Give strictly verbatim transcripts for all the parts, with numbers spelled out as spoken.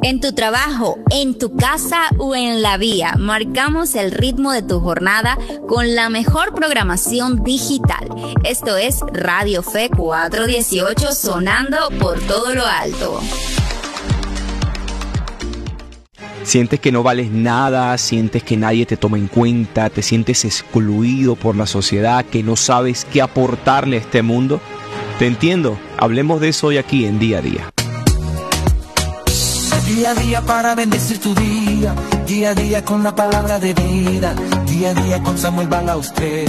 En tu trabajo, en tu casa o en la vía, marcamos el ritmo de tu jornada con la mejor programación digital. Esto es Radio Fe cuatrocientos dieciocho, sonando por todo lo alto. Sientes que no vales nada, sientes que nadie te toma en cuenta, te sientes excluido por la sociedad, que no sabes qué aportarle a este mundo. Te entiendo, hablemos de eso hoy aquí en Día a Día. Día a día para bendecir tu día, día a día con la palabra de vida, día a día con Samuel Balaustre.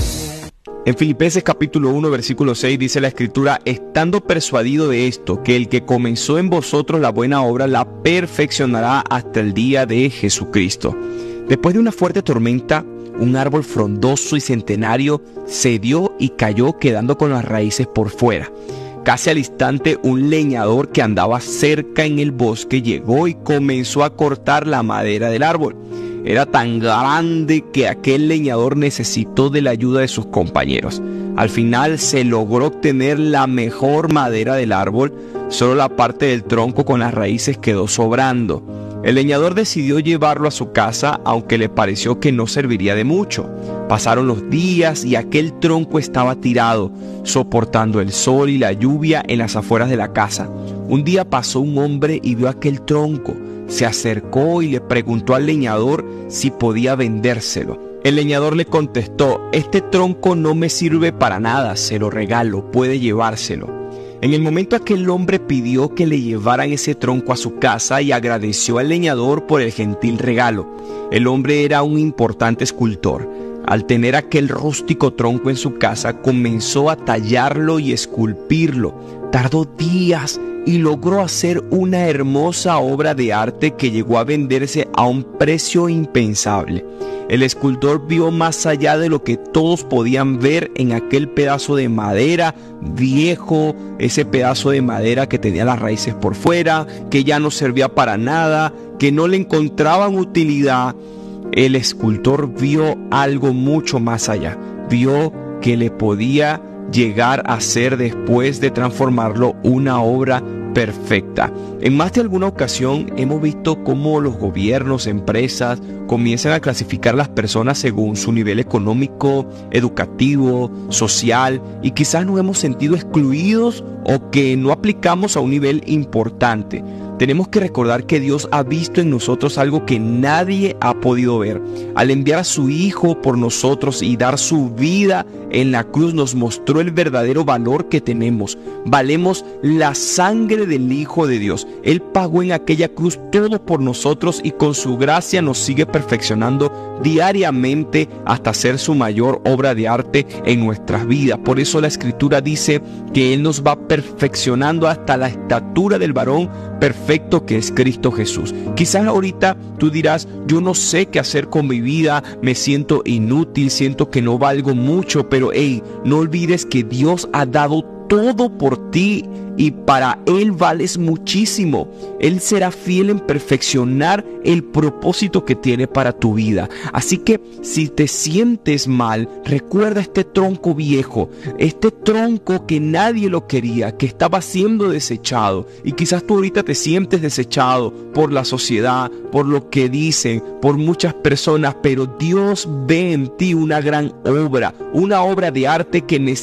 En Filipenses capítulo uno, versículo seis dice la Escritura: estando persuadido de esto, que el que comenzó en vosotros la buena obra la perfeccionará hasta el día de Jesucristo. Después de una fuerte tormenta, un árbol frondoso y centenario cedió y cayó, quedando con las raíces por fuera. Casi al instante, un leñador que andaba cerca en el bosque llegó y comenzó a cortar la madera del árbol. Era tan grande que aquel leñador necesitó de la ayuda de sus compañeros. Al final se logró obtener la mejor madera del árbol, solo la parte del tronco con las raíces quedó sobrando. El leñador decidió llevarlo a su casa, aunque le pareció que no serviría de mucho. Pasaron los días y aquel tronco estaba tirado, soportando el sol y la lluvia en las afueras de la casa. Un día pasó un hombre y vio aquel tronco. Se acercó y le preguntó al leñador si podía vendérselo. El leñador le contestó: este tronco no me sirve para nada, se lo regalo, puede llevárselo. En el momento aquel hombre pidió que le llevaran ese tronco a su casa y agradeció al leñador por el gentil regalo. El hombre era un importante escultor. Al tener aquel rústico tronco en su casa, comenzó a tallarlo y esculpirlo. Tardó días y logró hacer una hermosa obra de arte que llegó a venderse a un precio impensable. El escultor vio más allá de lo que todos podían ver en aquel pedazo de madera viejo, ese pedazo de madera que tenía las raíces por fuera, que ya no servía para nada, que no le encontraban utilidad. El escultor vio algo mucho más allá. Vio que le podía llegar a ser, después de transformarlo, una obra perfecta. En más de alguna ocasión hemos visto cómo los gobiernos, empresas comienzan a clasificar a las personas según su nivel económico, educativo, social, y quizás nos hemos sentido excluidos o que no aplicamos a un nivel importante. Tenemos que recordar que Dios ha visto en nosotros algo que nadie ha podido ver. Al enviar a su Hijo por nosotros y dar su vida en la cruz, nos mostró el verdadero valor que tenemos. Valemos la sangre del Hijo de Dios. Él pagó en aquella cruz todo por nosotros y con su gracia nos sigue perfeccionando diariamente hasta hacer su mayor obra de arte en nuestras vidas. Por eso la Escritura dice que Él nos va perfeccionando hasta la estatura del varón perfecto, que es Cristo Jesús. Quizás ahorita tú dirás: yo no sé qué hacer con mi vida, me siento inútil, siento que no valgo mucho, pero hey, no olvides que Dios ha dado todo por ti y para Él vales muchísimo. Él será fiel en perfeccionar el propósito que tiene para tu vida. Así que si te sientes mal, recuerda este tronco viejo, este tronco que nadie lo quería, que estaba siendo desechado, y quizás tú ahorita te sientes desechado por la sociedad, por lo que dicen, por muchas personas, pero Dios ve en ti una gran obra, una obra de arte que necesita